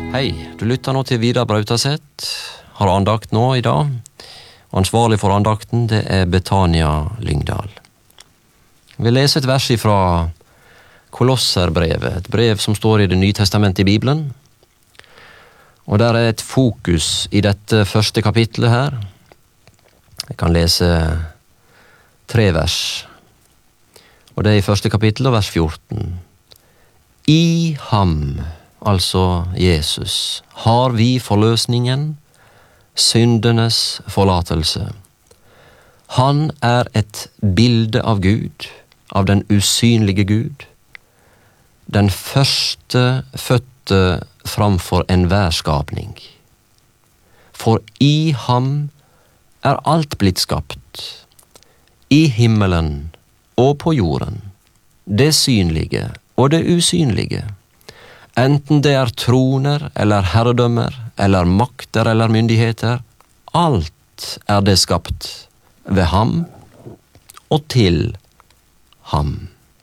Hei, du lytter nå til Vidar Brautaseth, har andakt nå i dag. Ansvarlig for andakten, det er Betania Lyngdal. Vi leser et vers fra Kolosserbrevet, et brev som står i Det nye testamentet i Bibelen. Og der er et fokus i dette første kapitlet her. Jeg kan lese 3 vers. Og det er i første kapittel og vers 14. I ham, altså Jesus, har vi forløsningen, syndenes forlatelse. Han er et bilde av Gud, av den usynlige Gud, den første fødte framfor enhver skapning. For i ham er alt blitt skapt, i himmelen og på jorden, det synlige og det usynlige. Enten det er troner, eller herredømmer, eller makter, eller myndigheter, alt er det skapt ved ham og til ham.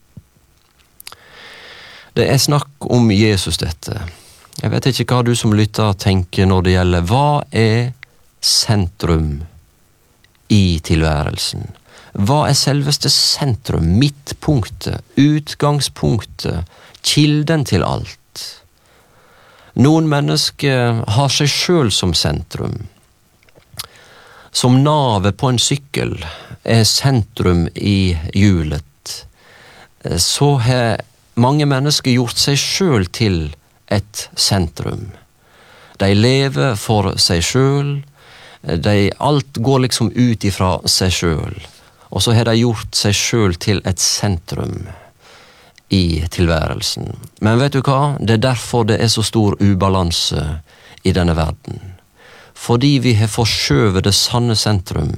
Det er snakk om Jesus dette. Jeg vet ikke hva du som lytter tenker når det gjelder. Hva er sentrum i tilværelsen? Hva er selveste sentrum, midtpunktet, utgangspunktet, kilden til alt? Noen mennesker har seg selv som sentrum. Som navet på en sykkel er sentrum i hjulet. Så har mange mennesker gjort seg selv til et sentrum. De lever for seg selv, alt går liksom ut ifra seg selv. Og så har de gjort seg selv til et sentrum i tilværelsen. Men vet du hva? Det er derfor det er så stor ubalanse i denne verden. Fordi vi har forskjøvet det sanne sentrum.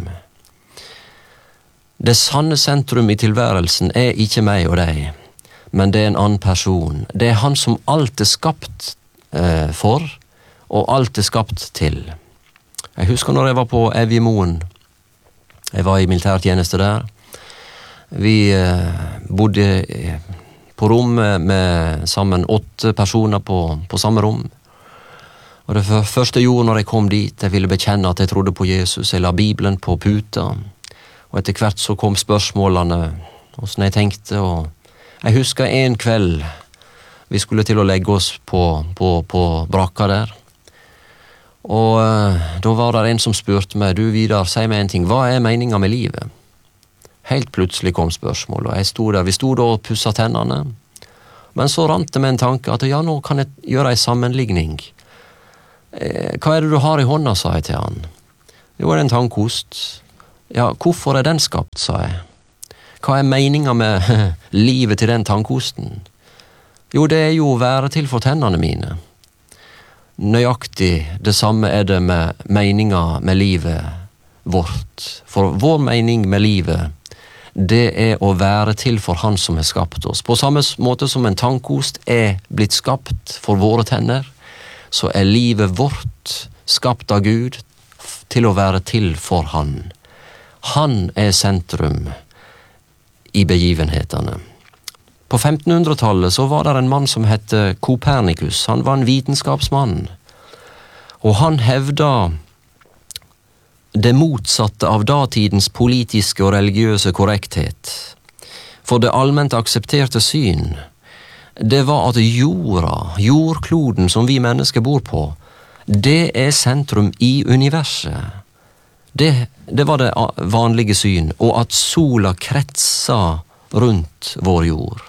Det sanne sentrum i tilværelsen er ikke meg og deg, men det er en annen person. Det er han som alt er skapt for, og alt er skapt til. Jeg husker når jeg var på Evjemoen. Jeg var i militærtjeneste der. Vi bodde på rom med sammen 8 personer på samme rom. Og det første jeg gjorde når jeg kom dit, jeg ville bekjenne at jeg trodde på Jesus. Jeg la Bibelen på puta. Og etter hvert så kom spørsmålene, hvordan jeg tenkte. Og jeg husker en kveld, vi skulle til å legge oss på brakka der. Og da var det en som spurte meg, du Vidar, si meg en ting, hva er meningen med livet? Helt plutselig kom spørsmålet, og vi stod og pusset tennene. Men så rant det med en tanke at ja, nå kan jeg gjøre en sammenligning. Hva er det du har i hånda, sa jeg til han. Jo, det er en tannkost. Ja, hvorfor er den skapt, sa jeg. Hva er meningen med livet til den tannkosten? Jo, det er jo å være til for tennene mine. Nøyaktig det samme er det med meningen med livet vårt. For vår mening med livet, det er å være til for han som har skapt oss. På samme måte som en tannkost er blitt skapt for våre tenner, så er livet vårt skapt av Gud til å være til for han. Han er sentrum i begivenhetene. På 1500-tallet så var det en mann som hette Kopernikus. Han var en vitenskapsmann, og han hevda det motsatte av datidens politiske og religiøse korrekthet. For det allment aksepterte syn, det var at jordkloden som vi mennesker bor på, det er sentrum i universet. Det var det vanlige syn, og at sola kretsa rundt vår jord.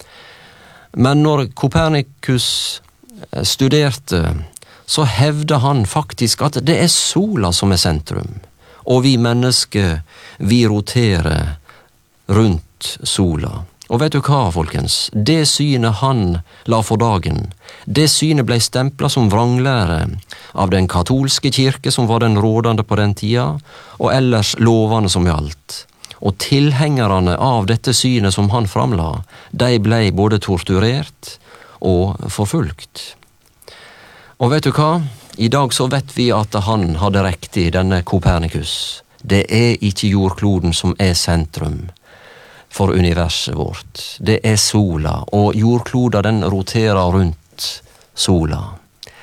Men når Kopernikus studerte, så hevde han faktisk at det er sola som er sentrum, og vi mennesker, vi roterer rundt sola. Og vet du hva, folkens? Det synet han la for dagen, det synet ble stemplet som vranglære av den katolske kirke som var den rådende på den tida, og ellers lovene som gjaldt. Og tilhengerne av dette synet som han framla, de ble både torturert og forfulgt. Og vet du hva? I dag så vet vi at han hadde riktig, denne Kopernikus. Det er ikke jordkloden som er sentrum for universet vårt. Det er sola, og jordkloda den roterer rundt sola.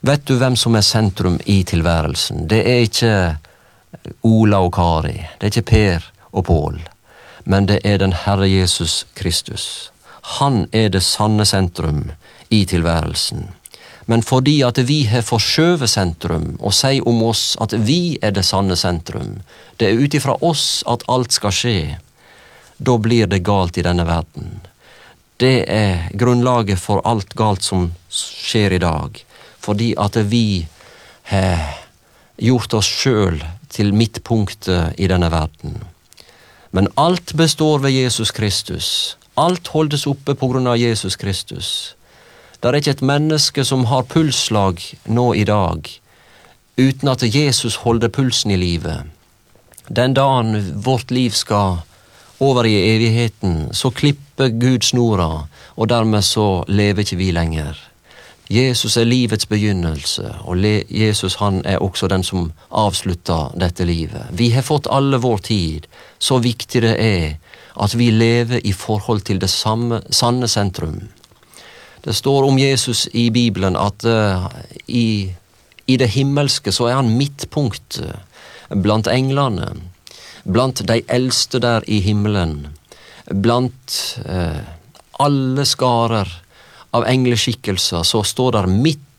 Vet du hvem som er sentrum i tilværelsen? Det er ikke Ola og Kari, det er ikke Per og Pål, men det er den Herre Jesus Kristus. Han er det sanne sentrum i tilværelsen. Men fordi at vi har forskjøvet sentrum og sier om oss at vi er det sanne sentrum, det er ut ifra oss at alt skal skje, da blir det galt i denne verden. Det er grunnlaget for alt galt som skjer i dag, fordi at vi har gjort oss selv til midtpunktet i denne verden. Men alt består ved Jesus Kristus. Alt holdes oppe på grunn av Jesus Kristus. Det er ikke et menneske som har pulsslag nå i dag, uten at Jesus holder pulsen i livet. Den dagen vårt liv skal over i evigheten, så klipper Gud snora, og dermed så lever ikke vi lenger. Jesus er livets begynnelse, og Jesus han er også den som avslutter dette livet. Vi har fått alle vår tid, så viktig det er at vi lever i forhold til det sanne sentrum. Det står om Jesus i Bibelen at i det himmelske så er han midtpunkt blant englene, blant de eldste der i himmelen, blant alle skarer av engleskikkelser, så står der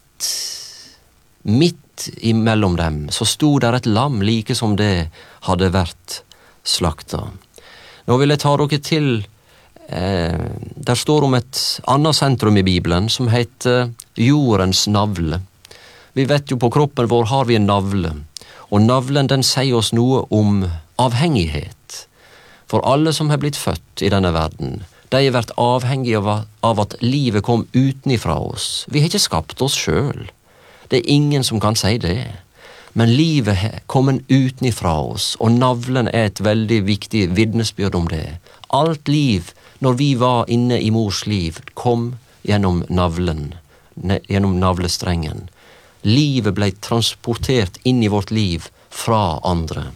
midt imellom dem, så stod der et lam like som det hadde vært slakta. Nå vil jeg ta dere til der står om et annet sentrum i Bibelen som heter jordens navle. Vi vet jo på kroppen vår har vi en navle, og navlen den sier oss noe om avhengighet. For alle som har blitt født i denne verden, de har vært avhengige av at livet kom utenifra oss. Vi har ikke skapt oss selv. Det er ingen som kan si det. Men livet har kommet utenifra oss, og navlen er et veldig viktig vitnesbyrd om det. Alt liv, når vi var inne i mors liv, kom gjennom navlen, gjennom navlestrengen. Livet ble transportert inn i vårt liv fra andre.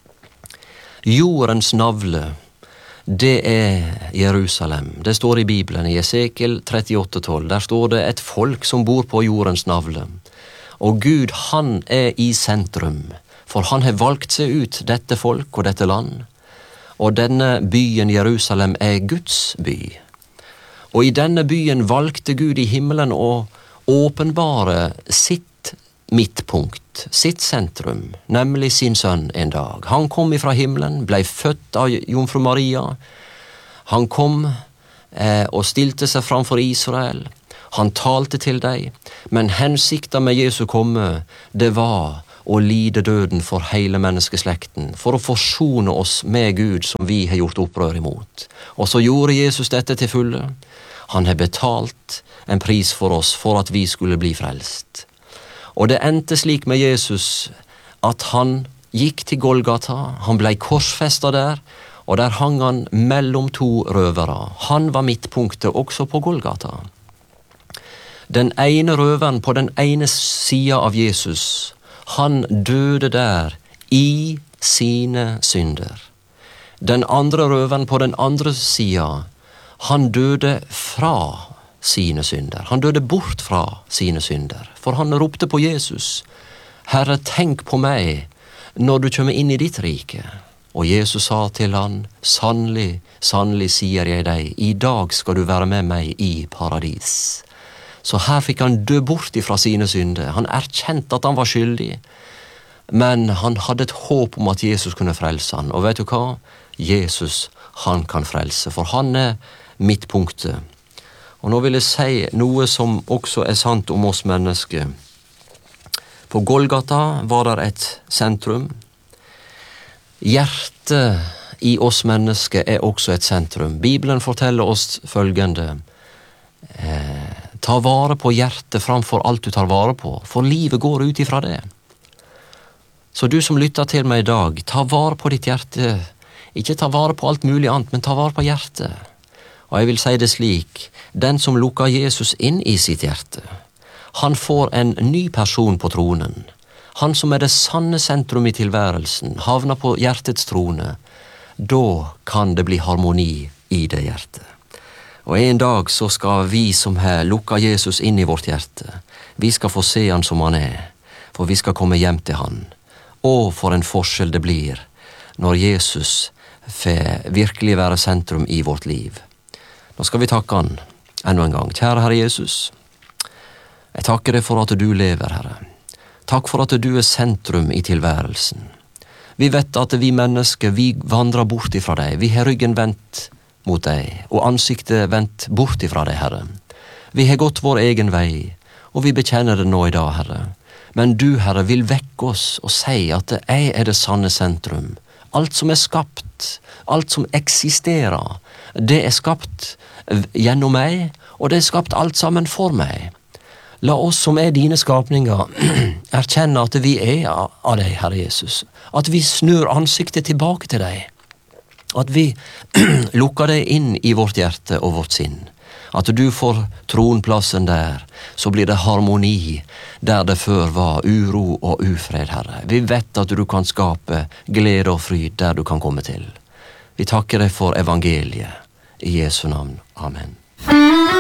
Jordens navle, det er Jerusalem. Det står i Bibelen, i Esekiel 38:12. Der står det et folk som bor på jordens navle. Og Gud, han er i sentrum, for han har valgt seg ut dette folk og dette land. Og denne byen Jerusalem er Guds by. Og i denne byen valgte Gud i himmelen å åpenbare sitt midtpunkt, sitt sentrum, nemlig sin sønn en dag. Han kom ifra himmelen, ble født av jomfru Maria. Han kom og stilte seg framfor Israel. Han talte til deg, men hensikten med Jesu komme, det var å lide døden for hele menneskeslekten, for å forsone oss med Gud som vi har gjort opprør imot. Og så gjorde Jesus dette til fulle. Han har betalt en pris for oss for at vi skulle bli frelst. Og det endte slik med Jesus at han gikk til Golgata, han ble korsfestet der, og der hang han mellom to røvere. Han var midtpunktet også på Golgata. Den ene røveren på den ene sida av Jesus, han døde der i sine synder. Den andre røveren på den andre sida, han døde fra sine synder. Han døde bort fra sine synder, for han ropte på Jesus. Herre, tenk på meg når du kommer inn i ditt rike. Og Jesus sa til han, sannelig, sannelig sier jeg deg, i dag skal du være med meg i paradis. Så her fikk han dø bort ifra sine synder. Han erkjente at han var skyldig, men han hadde et håp om at Jesus kunne frelse han. Og vet du hva? Jesus, han kan frelse, for han er midtpunktet. Og nå vil jeg si noe som også er sant om oss mennesker. På Golgata var der et sentrum. Hjertet i oss mennesker er også et sentrum. Bibelen forteller oss følgende. Ta vare på hjertet framfor alt du tar vare på, for livet går ut ifra det. Så du som lytter til meg i dag, ta vare på ditt hjerte. Ikke ta vare på alt mulig annet, men ta vare på hjertet. Og jeg vil si det slik, den som lukker Jesus inn i sitt hjerte, han får en ny person på tronen. Han som er det sanne sentrum i tilværelsen, havner på hjertets trone. Da kan det bli harmoni i det hjertet. Og en dag så skal vi som har lukket Jesus inn i vårt hjerte, vi skal få se han som han for vi skal komme hjem til han. Og for en forskjell det blir når Jesus får virkelig være sentrum i vårt liv. Nå skal vi takke han enda en gang. Kjære Herre Jesus, jeg takker deg for at du lever, Herre. Takk for at du sentrum i tilværelsen. Vi vet at vi mennesker, vi vandrer bort ifra deg. Vi har ryggen vendt mot deg, og ansiktet vendt bort ifra deg, Herre. Vi har gått vår egen vei, og vi bekjenner det nå i dag, Herre. Men du, Herre, vil vekke oss og si at jeg er det sanne sentrum. Alt som er skapt, alt som eksisterer, det er skapt gjennom meg, og det er skapt alt sammen for meg. La oss som er dine skapninger erkjenne at vi er av deg, Herre Jesus. At vi snur ansiktet tilbake til deg. At vi lukker deg inn i vårt hjerte og vårt sinn. At du får tronplassen der, så blir det harmoni der det før var uro og ufred, Herre. Vi vet at du kan skape glede og fryd der du kan komme til. Vi takker deg for evangeliet. I Jesu navn. Amen.